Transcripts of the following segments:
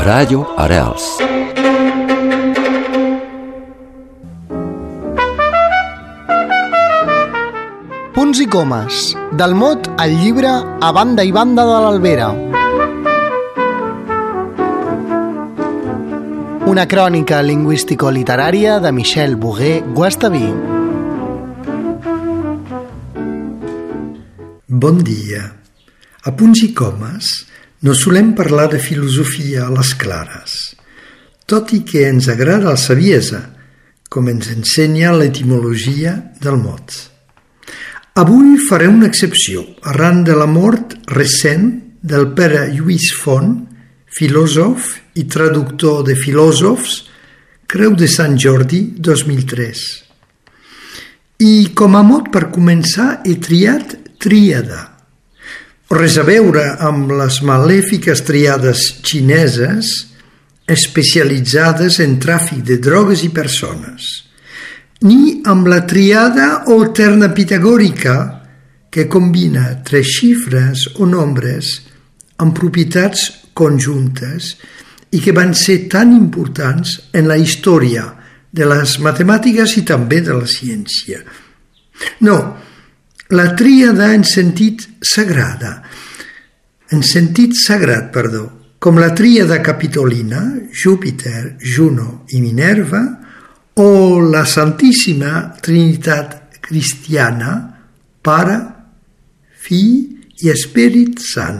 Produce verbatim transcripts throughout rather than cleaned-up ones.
Ràdio Arrels. Punts i comes, del mot al llibre A banda i banda de l'Albera. Una crònica lingüístico-literària de Michel Bogué-Guastaví. Bon dia. A Punts i comes no solem parlar de filosofia a les clares, tot i que ens agrada la saviesa, com ens ensenya l'etimologia del mot. Avui faré una excepció, arran de la mort recent del pare Lluís Font, filòsof i traductor de filòsofs, Creu de Sant Jordi, dos mil tres. I com a mot per començar he triat tríada. Res a veure amb les malèfiques triades xineses especialitzades en tràfic de drogues i persones, ni amb la triada o terna pitagòrica que combina tres xifres o nombres amb propietats conjuntes i que van ser tan importants en la història de les matemàtiques i també de la ciència. No, la tríada en sentit sagrada, en sentit sagrat, perdó, com la tríada capitolina, Júpiter, Juno i Minerva, o la Santíssima Trinitat cristiana, Pare, Fill i Esperit Sant.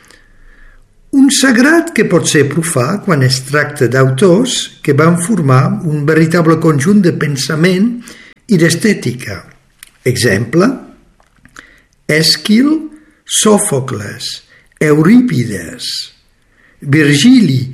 Un sagrat que pot ser profà quan es tracta d'autors que van formar un veritable conjunt de pensament i d'estètica. Exemple: Èsquil, Sòfocles, Eurípides, Virgili,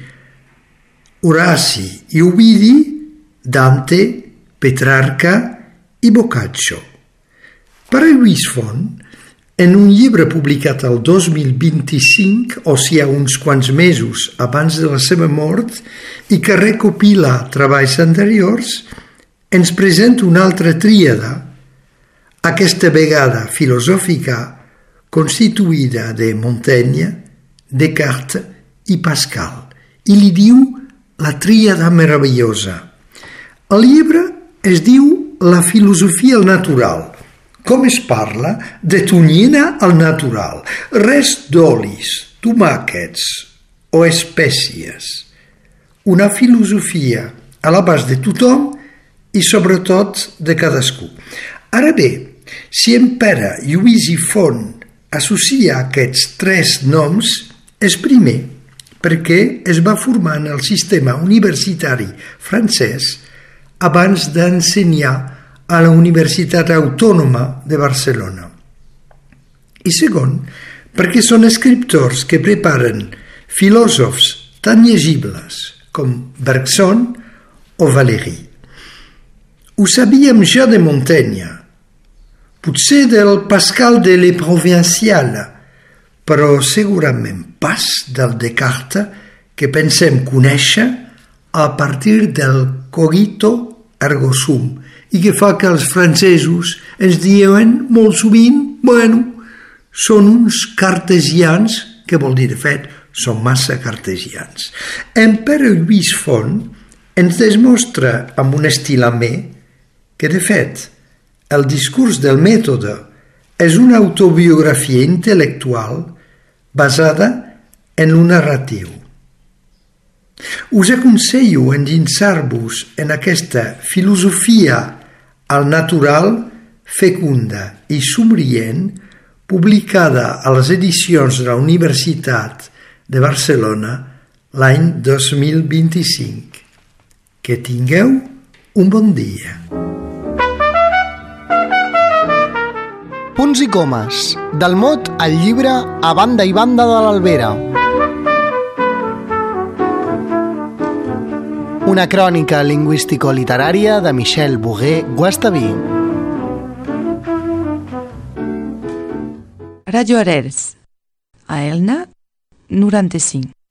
Horaci i Ovidi, Dante, Petrarca i Boccaccio. Pare Lluís Font, en un llibre publicat el dos mil vint-i-cinc, o sigui, uns quants mesos abans de la seva mort, i que recopila treballs anteriors, ens presenta una altra tríada, aquesta vegada filosòfica, constituïda de Montaigne, Descartes i Pascal, i li diu la tríada meravellosa. El llibre es diu La filosofia al natural. Com es parla de tonyina al natural, res d'olis, tomàquets o espècies. Una filosofia a l'abast de tothom i sobretot de cadascú. Ara bé, si en Pere Lluís i Font associa aquests tres noms, és primer perquè es va formar en el sistema universitari francès abans d'ensenyar a la Universitat Autònoma de Barcelona. I segon, perquè són escriptors que preparen filòsofs tan llegibles com Bergson o Valéry. Ho sabíem ja de Montaigne, potser del Pascal de Le Provincial, però segurament pas del Descartes que pensem conèixer a partir del cogito ergo sum i que fa que els francesos ens diuen molt sovint, bueno, són uns cartesians, que vol dir, de fet, són massa cartesians. En Pere Lluís Font ens demostra amb un estil amè que, de fet, el discurs del mètode és una autobiografia intel·lectual basada en un narratiu. Us aconsello endinsar-vos en aquesta filosofia al natural, fecunda i somrient, publicada a les edicions de la Universitat de Barcelona l'any dos mil vint-i-cinc. Que tingueu un bon dia. Punts i comes, del mot al llibre A banda i banda de l'Albera. Una crònica lingüístico-literària de Michel Bogué-Guastaví. Ràdio Arrels, a Elna, noranta-cinc.